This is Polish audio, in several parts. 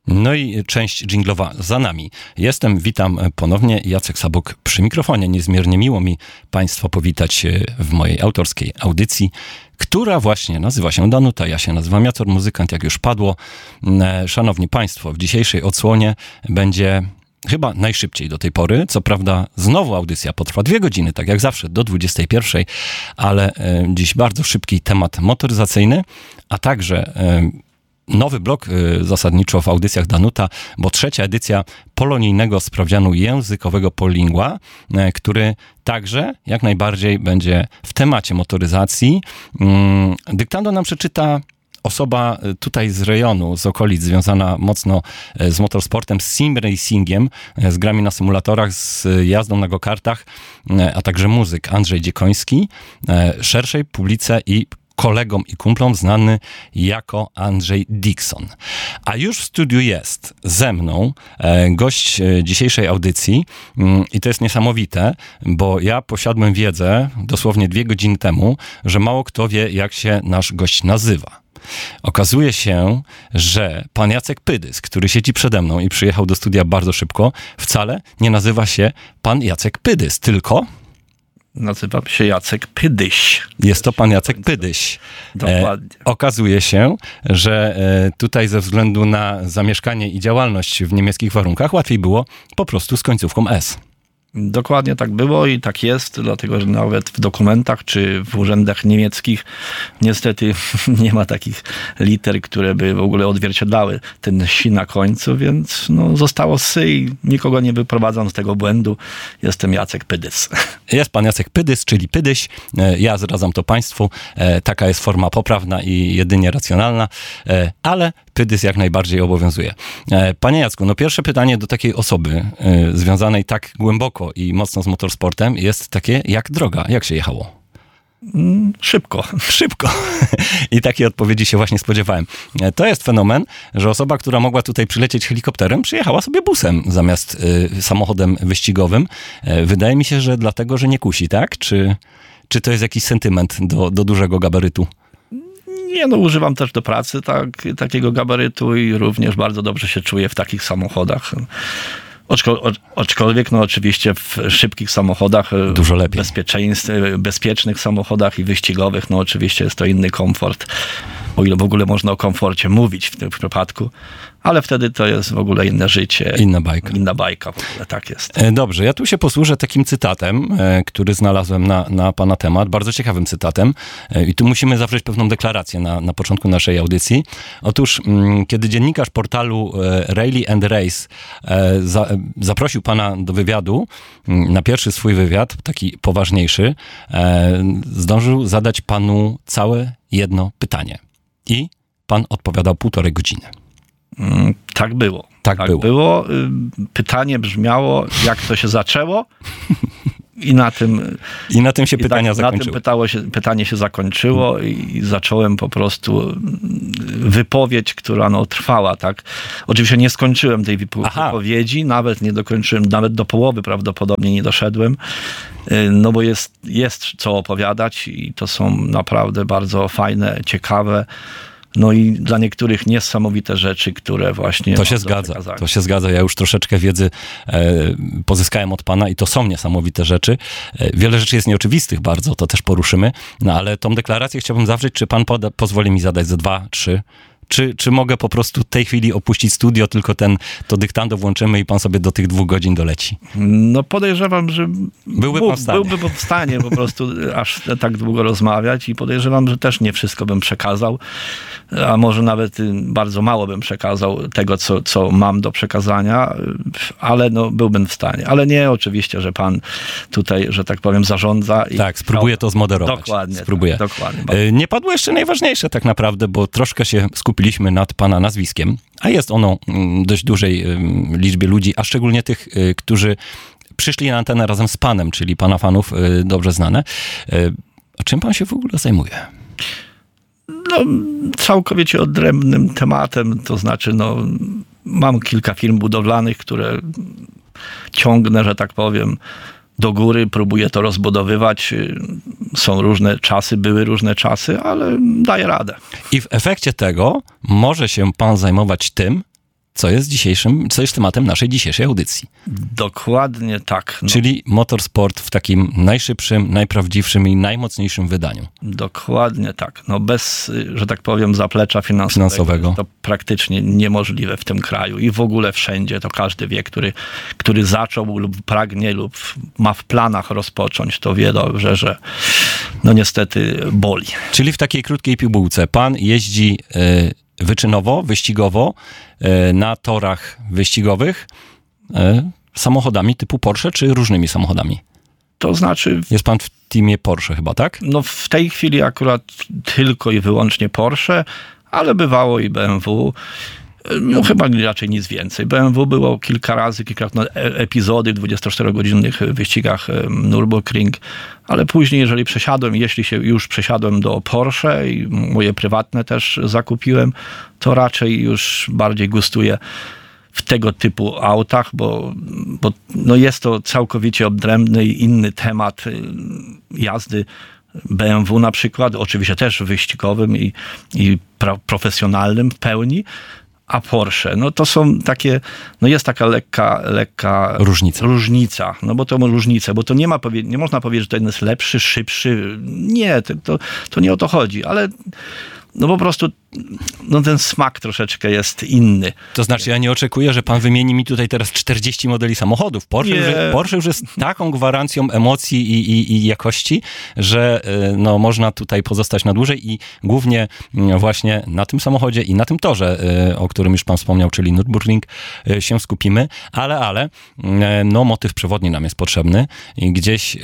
No i część dżinglowa za nami. Witam ponownie, Jacek Sabok przy mikrofonie. Niezmiernie miło mi Państwa powitać w mojej autorskiej audycji, która właśnie nazywa się Danuta. Ja się nazywam Jacor Muzykant, jak już padło. Szanowni Państwo, w dzisiejszej odsłonie będzie chyba najszybciej do tej pory. Co prawda znowu audycja potrwa 2 godziny, tak jak zawsze, do 21, ale dziś bardzo szybki temat motoryzacyjny, a także nowy blok zasadniczo w audycjach Danuta, bo 3. edycja polonijnego sprawdzianu językowego Polingua, który także jak najbardziej będzie w temacie motoryzacji. Dyktando nam przeczyta osoba tutaj z rejonu, z okolic, związana mocno z motorsportem, z sim racingiem, z grami na symulatorach, z jazdą na go-kartach, a także muzyk Andrzej Dziekoński, szerszej publice i kolegom i kumplom znany jako Andrzej Dixon. A już w studiu jest ze mną gość dzisiejszej audycji i to jest niesamowite, bo ja posiadłem wiedzę dosłownie 2 godziny temu, że mało kto wie, jak się nasz gość nazywa. Okazuje się, że pan Jacek Pydys, który siedzi przede mną i przyjechał do studia bardzo szybko, wcale nie nazywa się pan Jacek Pydys, tylko nazywam się Jacek Pydyś. Jest to pan Jacek Pydyś. Dokładnie. Okazuje się, że tutaj ze względu na zamieszkanie i działalność w niemieckich warunkach łatwiej było po prostu z końcówką S. Dokładnie tak było i tak jest, dlatego że nawet w dokumentach czy w urzędach niemieckich niestety nie ma takich liter, które by w ogóle odzwierciedlały ten si na końcu, więc zostało sy i nikogo nie wyprowadzam z tego błędu. Jestem Jacek Pydys. Jest pan Jacek Pydys, czyli Pydyś. Ja zdradzam to państwu. Taka jest forma poprawna i jedynie racjonalna, ale Pydys jak najbardziej obowiązuje. Panie Jacku, pierwsze pytanie do takiej osoby związanej tak głęboko i mocno z motorsportem jest takie, jak droga? Jak się jechało? Szybko. I takiej odpowiedzi się właśnie spodziewałem. To jest fenomen, że osoba, która mogła tutaj przylecieć helikopterem, przyjechała sobie busem zamiast samochodem wyścigowym. Wydaje mi się, że dlatego, że nie kusi, tak? Czy to jest jakiś sentyment do dużego gabarytu? Nie, używam też do pracy takiego gabarytu i również bardzo dobrze się czuję w takich samochodach. Aczkolwiek oczywiście w szybkich samochodach, dużo lepiej. Bezpiecznych samochodach i wyścigowych, oczywiście jest to inny komfort. O ile w ogóle można o komforcie mówić w tym przypadku, ale wtedy to jest w ogóle inne życie. Inna bajka w ogóle, tak jest. Dobrze, ja tu się posłużę takim cytatem, który znalazłem na pana temat, bardzo ciekawym cytatem i tu musimy zawrzeć pewną deklarację na początku naszej audycji. Otóż, kiedy dziennikarz portalu Rally and Race zaprosił pana do wywiadu, na pierwszy swój wywiad, taki poważniejszy, zdążył zadać panu całe jedno pytanie. I pan odpowiadał 1,5 godziny. Tak było. Tak było. Pytanie brzmiało, jak to się zaczęło i na tym się pytania zakończyły. Na tym pytanie się zakończyło i zacząłem po prostu wypowiedź, która trwała, tak. Oczywiście nie skończyłem tej wypowiedzi, nawet nie dokończyłem, nawet do połowy prawdopodobnie nie doszedłem, bo jest co opowiadać i to są naprawdę bardzo fajne, ciekawe, i dla niektórych niesamowite rzeczy, które właśnie... To się zgadza. Ja już troszeczkę wiedzy pozyskałem od pana i to są niesamowite rzeczy. Wiele rzeczy jest nieoczywistych bardzo, to też poruszymy, ale tą deklarację chciałbym zawrzeć. Czy pan pozwoli mi zadać ze 2, 3? Czy mogę po prostu w tej chwili opuścić studio, tylko to dyktando włączymy i pan sobie do tych 2 godzin doleci? Podejrzewam, że byłby w stanie po prostu aż tak długo rozmawiać i podejrzewam, że też nie wszystko bym przekazał, a może nawet bardzo mało bym przekazał tego, co mam do przekazania, ale byłbym w stanie. Ale nie oczywiście, że pan tutaj, że tak powiem, zarządza. Tak, spróbuję to zmoderować. Dokładnie. Spróbuję. Tak, dokładnie. Nie padło jeszcze najważniejsze tak naprawdę, bo troszkę się skupiliśmy nad pana nazwiskiem, a jest ono dość dużej liczbie ludzi, a szczególnie tych, którzy przyszli na antenę razem z panem, czyli pana fanów dobrze znane. A czym pan się w ogóle zajmuje? Całkowicie odrębnym tematem, to znaczy mam kilka firm budowlanych, które ciągnę, że tak powiem, do góry, próbuję to rozbudowywać. Są różne czasy, były różne czasy, ale daję radę. I w efekcie tego może się pan zajmować tym, co jest tematem naszej dzisiejszej audycji. Dokładnie tak. Czyli motorsport w takim najszybszym, najprawdziwszym i najmocniejszym wydaniu. Dokładnie tak. Bez, że tak powiem, zaplecza finansowego. To praktycznie niemożliwe w tym kraju i w ogóle wszędzie. To każdy wie, który zaczął lub pragnie lub ma w planach rozpocząć, to wie dobrze, że niestety boli. Czyli w takiej krótkiej pigułce pan jeździ wyczynowo, wyścigowo, na torach wyścigowych samochodami typu Porsche, czy różnymi samochodami? To znaczy... Jest pan w teamie Porsche chyba, tak? W tej chwili akurat tylko i wyłącznie Porsche, ale bywało i BMW. Chyba raczej nic więcej. BMW było kilkakrotne epizody w 24-godzinnych wyścigach Nürburgring, ale później, jeśli się już przesiadłem do Porsche i moje prywatne też zakupiłem, to raczej już bardziej gustuję w tego typu autach, bo jest to całkowicie odrębny i inny temat jazdy. BMW na przykład, oczywiście też wyścigowym i profesjonalnym w pełni, a Porsche, to są takie, jest taka lekka różnica, bo to różnica, bo to nie można powiedzieć, że ten jest lepszy, szybszy, nie, to nie o to chodzi, ale po prostu ten smak troszeczkę jest inny. To znaczy, ja nie oczekuję, że pan wymieni mi tutaj teraz 40 modeli samochodów. Porsche już jest taką gwarancją emocji i jakości, że można tutaj pozostać na dłużej i głównie właśnie na tym samochodzie i na tym torze, o którym już pan wspomniał, czyli Nürburgring, się skupimy, ale motyw przewodni nam jest potrzebny i gdzieś...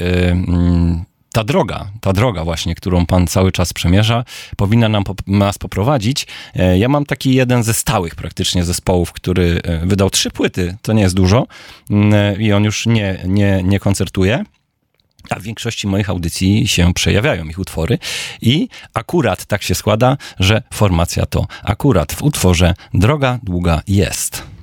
Ta droga właśnie, którą pan cały czas przemierza, powinna nas poprowadzić. Ja mam taki jeden ze stałych praktycznie zespołów, który wydał 3 płyty, to nie jest dużo i on już nie koncertuje. A w większości moich audycji się przejawiają ich utwory i akurat tak się składa, że formacja to akurat w utworze Droga długa jest.